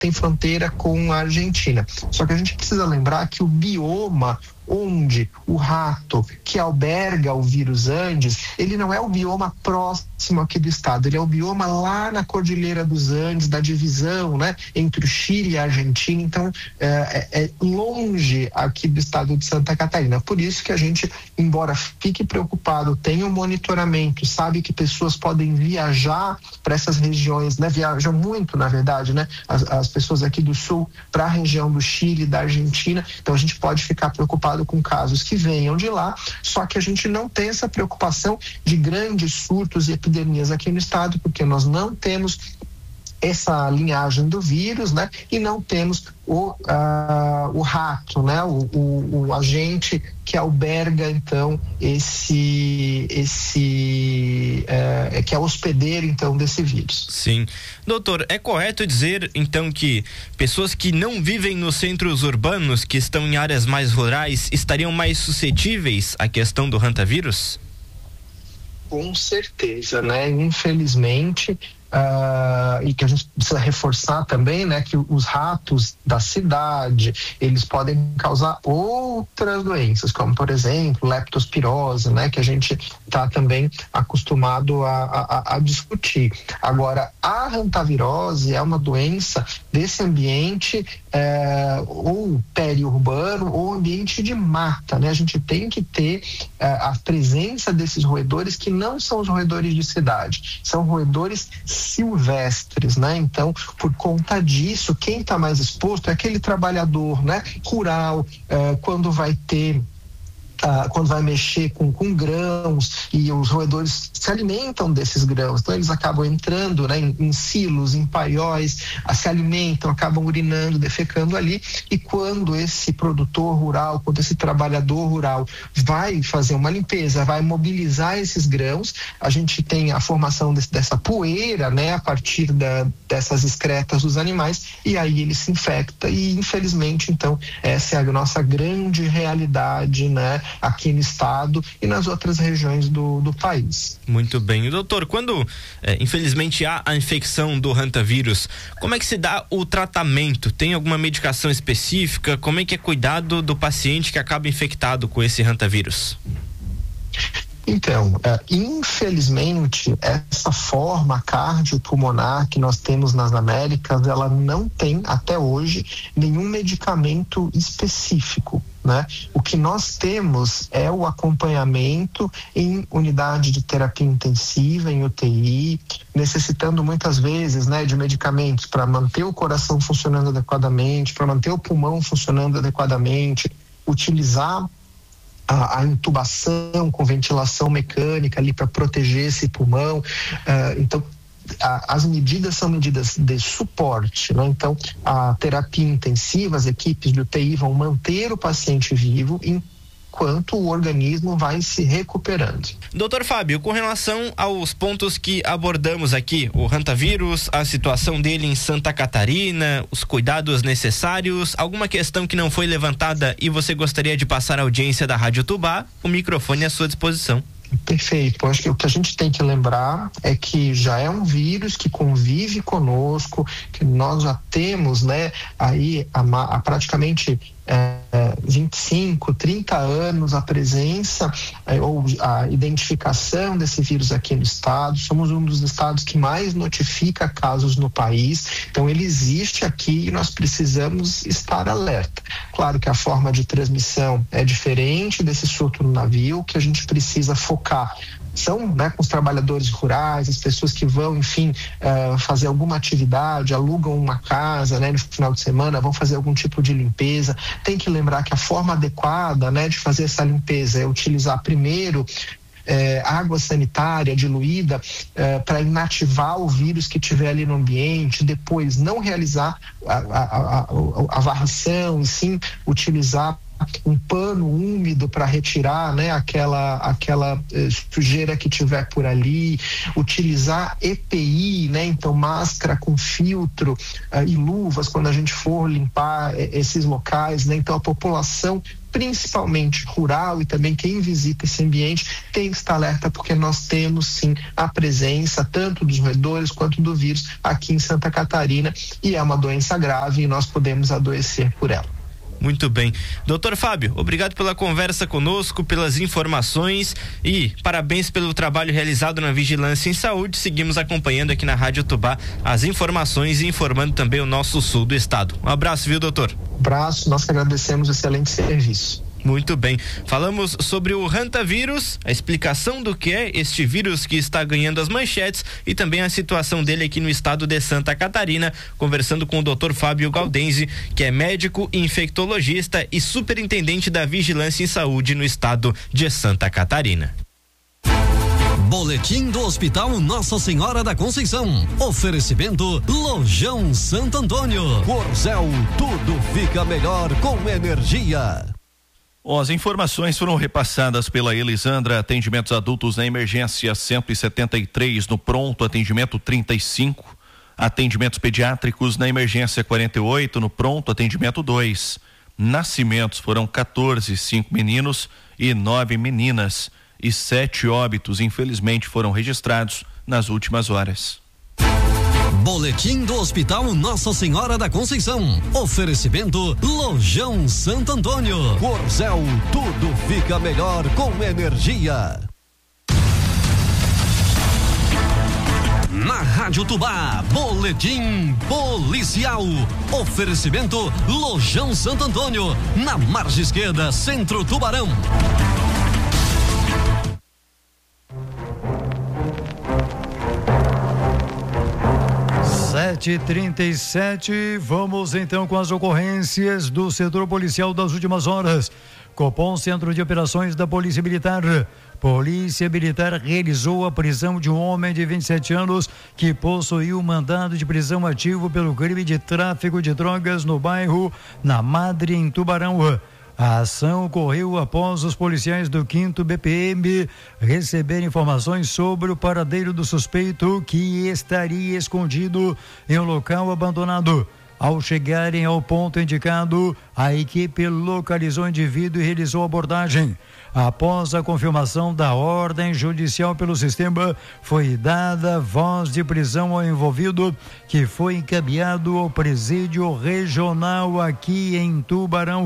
tem fronteira com a Argentina. Só que a gente precisa lembrar que o bioma onde o rato que alberga o vírus Andes, ele não é o bioma próximo aqui do estado, ele é o bioma lá na Cordilheira dos Andes, da divisão, né, entre o Chile e a Argentina. Então é longe aqui do estado de Santa Catarina. Por isso que a gente, embora fique preocupado, tenha um monitoramento, sabe que pessoas podem viajar para essas regiões, né, viajam muito, na verdade, né, as pessoas aqui do sul para a região do Chile e da Argentina. Então a gente pode ficar preocupado com casos que venham de lá, só que a gente não tem essa preocupação de grandes surtos e epidemias aqui no estado, porque nós não temos essa linhagem do vírus, né? E não temos o rato, né? O agente que alberga, então, que é hospedeiro, então, desse vírus. Sim. Doutor, é correto dizer, então, que pessoas que não vivem nos centros urbanos, que estão em áreas mais rurais, estariam mais suscetíveis à questão do hantavírus? Com certeza, né? Infelizmente, e que a gente precisa reforçar também, né, que os ratos da cidade, eles podem causar outras doenças, como por exemplo leptospirose, né, que a gente está também acostumado a discutir. Agora, a hantavirose é uma doença desse ambiente ou periurbano ou ambiente de mata, né? A gente tem que ter a presença desses roedores que não são os roedores de cidade, são roedores silvestres, né? Então, por conta disso, quem está mais exposto é aquele trabalhador, né, rural, quando vai mexer com grãos, e os roedores se alimentam desses grãos, então eles acabam entrando, né, em silos, em paióis, se alimentam, acabam urinando, defecando ali, e quando esse produtor rural, quando esse trabalhador rural vai fazer uma limpeza, vai mobilizar esses grãos, a gente tem a formação dessa poeira, né, a partir dessas excretas dos animais, e aí ele se infecta, e infelizmente, então, essa é a nossa grande realidade, né, aqui no estado e nas outras regiões do país. Muito bem. Doutor, quando infelizmente há a infecção do hantavírus, como é que se dá o tratamento? Tem alguma medicação específica? Como é que é cuidado do paciente que acaba infectado com esse hantavírus? Então, infelizmente, essa forma cardiopulmonar que nós temos nas Américas, ela não tem, até hoje, nenhum medicamento específico, né? O que nós temos é o acompanhamento em unidade de terapia intensiva, em UTI, necessitando muitas vezes, né, de medicamentos para manter o coração funcionando adequadamente, para manter o pulmão funcionando adequadamente, utilizar a intubação com ventilação mecânica ali para proteger esse pulmão. Então, as medidas são medidas de suporte, né? Então, a terapia intensiva, as equipes de UTI vão manter o paciente vivo enquanto o organismo vai se recuperando. Doutor Fábio, com relação aos pontos que abordamos aqui, o hantavírus, a situação dele em Santa Catarina, os cuidados necessários, alguma questão que não foi levantada e você gostaria de passar à audiência da Rádio Tubá, o microfone é à sua disposição. Perfeito. Acho que o que a gente tem que lembrar é que já é um vírus que convive conosco, que nós já temos, né, aí há praticamente 25, 30 anos a presença ou a identificação desse vírus aqui no estado. Somos um dos estados que mais notifica casos no país, então ele existe aqui e nós precisamos estar alerta. Claro que a forma de transmissão é diferente desse surto no navio, que a gente precisa focar são, né, com os trabalhadores rurais, as pessoas que vão, enfim, fazer alguma atividade, alugam uma casa, né, no final de semana, vão fazer algum tipo de limpeza. Tem que lembrar que a forma adequada, né, de fazer essa limpeza é utilizar primeiro água sanitária diluída para inativar o vírus que tiver ali no ambiente, depois não realizar a varrição, e sim utilizar um pano úmido para retirar, né, aquela sujeira que tiver por ali, utilizar EPI, né, então máscara com filtro e luvas quando a gente for limpar esses locais, né, então a população principalmente rural e também quem visita esse ambiente tem que estar alerta, porque nós temos sim a presença tanto dos roedores quanto do vírus aqui em Santa Catarina, e é uma doença grave e nós podemos adoecer por ela. Muito bem. Doutor Fábio, obrigado pela conversa conosco, pelas informações e parabéns pelo trabalho realizado na Vigilância em Saúde. Seguimos acompanhando aqui na Rádio Tubá as informações e informando também o nosso sul do estado. Um abraço, viu, doutor? Abraço, nós que agradecemos o excelente serviço. Muito bem. Falamos sobre o hantavírus, a explicação do que é este vírus que está ganhando as manchetes e também a situação dele aqui no estado de Santa Catarina, conversando com o Dr. Fábio Galdense, que é médico, infectologista e superintendente da Vigilância em Saúde no estado de Santa Catarina. Boletim do Hospital Nossa Senhora da Conceição. Oferecimento Lojão Santo Antônio. Corzel, tudo fica melhor com energia. As informações foram repassadas pela Elisandra. Atendimentos adultos na emergência 173, no pronto atendimento 35. Atendimentos pediátricos na emergência 48, no pronto atendimento 2. Nascimentos foram 14, 5 meninos e 9 meninas. E 7 óbitos, infelizmente, foram registrados nas últimas horas. Boletim do Hospital Nossa Senhora da Conceição. Oferecimento Lojão Santo Antônio. Corzel, tudo fica melhor com energia. Na Rádio Tubá, Boletim Policial. Oferecimento Lojão Santo Antônio, na margem esquerda, Centro Tubarão. 7h37, vamos então com as ocorrências do setor policial das últimas horas. Copom, Centro de Operações da Polícia Militar. Polícia Militar realizou a prisão de um homem de 27 anos que possuiu um mandado de prisão ativo pelo crime de tráfico de drogas no bairro Na Madre, em Tubarão. A ação ocorreu após os policiais do 5º BPM receberem informações sobre o paradeiro do suspeito, que estaria escondido em um local abandonado. Ao chegarem ao ponto indicado, a equipe localizou o indivíduo e realizou a abordagem. Após a confirmação da ordem judicial pelo sistema, foi dada voz de prisão ao envolvido, que foi encaminhado ao presídio regional aqui em Tubarão.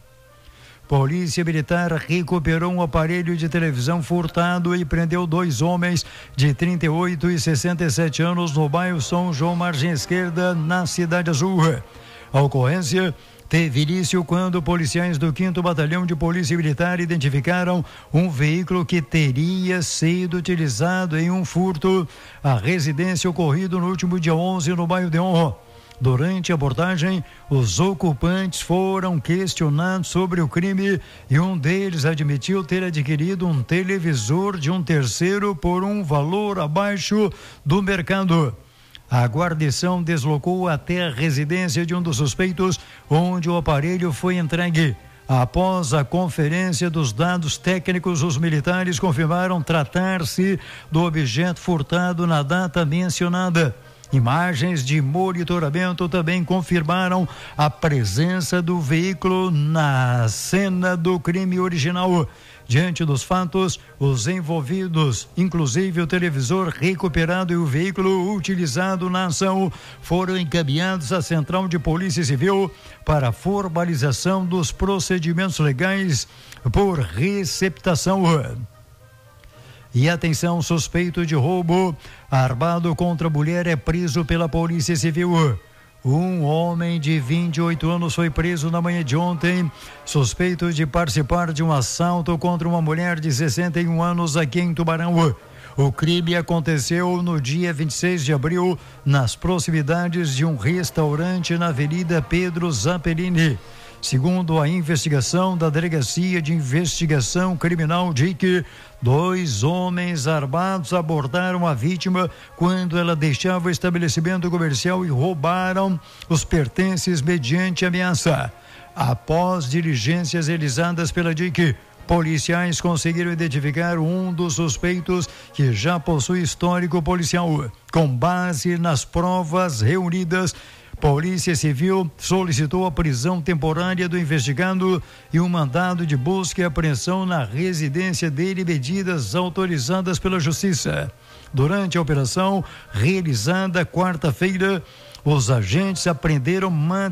Polícia Militar recuperou um aparelho de televisão furtado e prendeu 2 homens de 38 e 67 anos no bairro São João, margem esquerda, na Cidade Azul. A ocorrência teve início quando policiais do 5º Batalhão de Polícia Militar identificaram um veículo que teria sido utilizado em um furto à residência ocorrido no último dia 11 no bairro de Honra. Durante a abordagem, os ocupantes foram questionados sobre o crime e um deles admitiu ter adquirido um televisor de um terceiro por um valor abaixo do mercado. A guarnição deslocou até a residência de um dos suspeitos, onde o aparelho foi entregue. Após a conferência dos dados técnicos, os militares confirmaram tratar-se do objeto furtado na data mencionada. Imagens de monitoramento também confirmaram a presença do veículo na cena do crime original. Diante dos fatos, os envolvidos, inclusive o televisor recuperado e o veículo utilizado na ação, foram encaminhados à Central de Polícia Civil para formalização dos procedimentos legais por receptação. E atenção, suspeito de roubo armado contra mulher é preso pela Polícia Civil. Um homem de 28 anos foi preso na manhã de ontem, suspeito de participar de um assalto contra uma mulher de 61 anos aqui em Tubarão. O crime aconteceu no dia 26 de abril, nas proximidades de um restaurante na Avenida Pedro Zappellini. Segundo a investigação da Delegacia de Investigação Criminal DIC, 2 homens armados abordaram a vítima quando ela deixava o estabelecimento comercial e roubaram os pertences mediante ameaça. Após diligências realizadas pela DIC, policiais conseguiram identificar um dos suspeitos que já possui histórico policial. Com base nas provas reunidas, Polícia Civil solicitou a prisão temporária do investigado e um mandado de busca e apreensão na residência dele e medidas autorizadas pela Justiça. Durante a operação realizada quarta-feira, os agentes apreenderam